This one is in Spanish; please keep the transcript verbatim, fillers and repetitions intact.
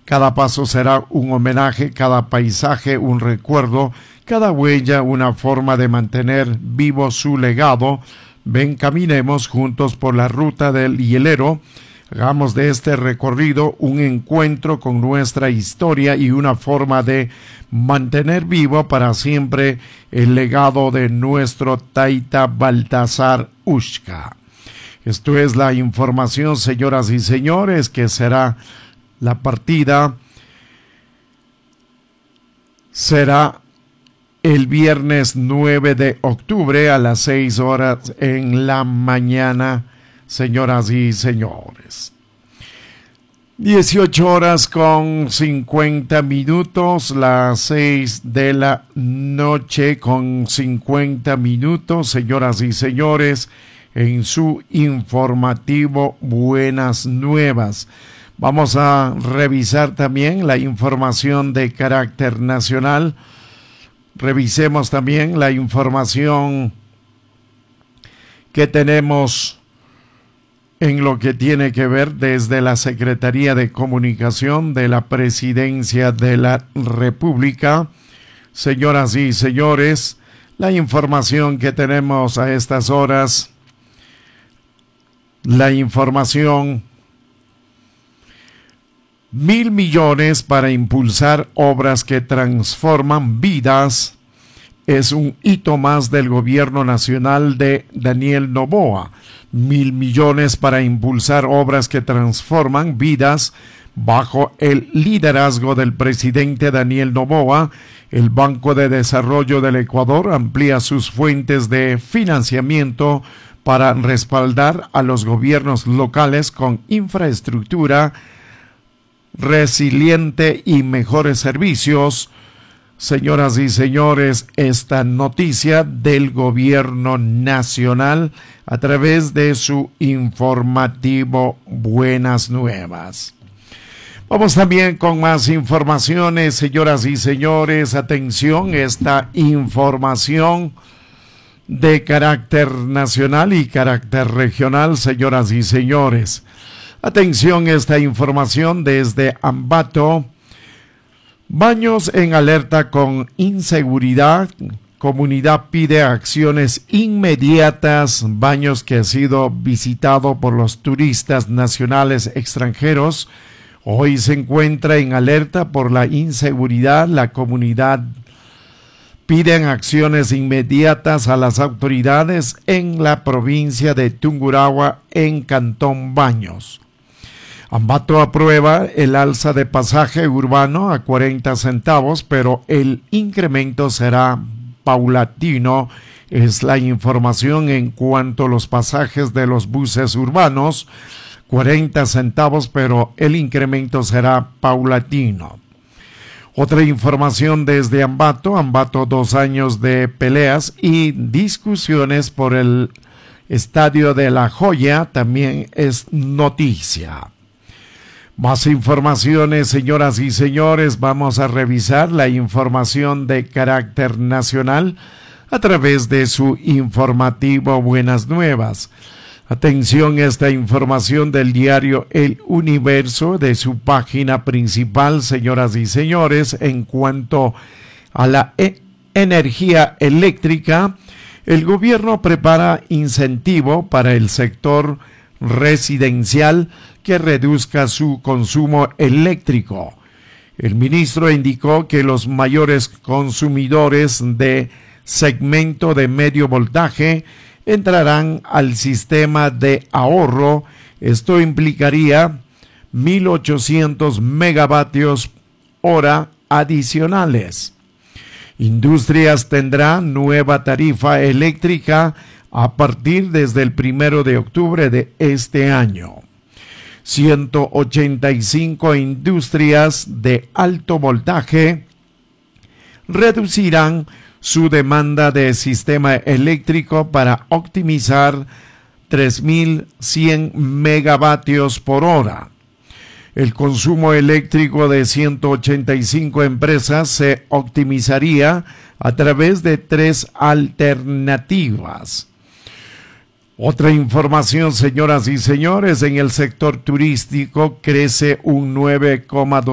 Cada paso será un homenaje, cada paisaje un recuerdo, cada huella una forma de mantener vivo su legado. Ven, caminemos juntos por la ruta del hielero. Hagamos de este recorrido un encuentro con nuestra historia y una forma de mantener vivo para siempre el legado de nuestro Taita Baltasar Uxca. Esto es la información, señoras y señores, que será la partida. Será el viernes nueve de octubre a las seis horas en la mañana, señoras y señores. dieciocho horas con cincuenta minutos, las seis de la noche con cincuenta minutos, señoras y señores, en su informativo Buenas Nuevas. Vamos a revisar también la información de carácter nacional. Revisemos también la información que tenemos en lo que tiene que ver desde la Secretaría de Comunicación de la Presidencia de la República. Señoras y señores, la información que tenemos a estas horas, la información: mil millones para impulsar obras que transforman vidas. Es un hito más del gobierno nacional de Daniel Noboa. Mil millones para impulsar obras que transforman vidas. Bajo el liderazgo del presidente Daniel Noboa, el Banco de Desarrollo del Ecuador amplía sus fuentes de financiamiento para respaldar a los gobiernos locales con infraestructura resiliente y mejores servicios. Señoras y señores, esta noticia del gobierno nacional a través de su informativo Buenas Nuevas. Vamos también con más informaciones, señoras y señores. Atención, esta información de carácter nacional y carácter regional, señoras y señores. Atención, esta información desde Ambato. Baños en alerta con inseguridad. Comunidad pide acciones inmediatas. Baños que ha sido visitado por los turistas nacionales extranjeros. Hoy se encuentra en alerta por la inseguridad. La comunidad piden acciones inmediatas a las autoridades en la provincia de Tungurahua, en Cantón Baños. Ambato aprueba el alza de pasaje urbano a cuarenta centavos, pero el incremento será paulatino. Es la información en cuanto a los pasajes de los buses urbanos. cuarenta centavos, pero el incremento será paulatino. Otra información desde Ambato. Ambato, dos años de peleas y discusiones por el Estadio de La Joya, también es noticia. Más informaciones, señoras y señores. Vamos a revisar la información de carácter nacional a través de su informativo Buenas Nuevas. Atención, esta información del diario El Universo, de su página principal, señoras y señores, en cuanto a la e- energía eléctrica. El gobierno prepara incentivo para el sector residencial que reduzca su consumo eléctrico. El ministro indicó que los mayores consumidores de segmento de medio voltaje entrarán al sistema de ahorro. Esto implicaría mil ochocientos megavatios hora adicionales. Industrias tendrá nueva tarifa eléctrica a partir desde el primero de octubre de este año. ciento ochenta y cinco industrias de alto voltaje reducirán su demanda de sistema eléctrico para optimizar tres mil cien megavatios por hora. El consumo eléctrico de ciento ochenta y cinco empresas se optimizaría a través de tres alternativas. Otra información, señoras y señores, en el sector turístico crece un nueve coma dos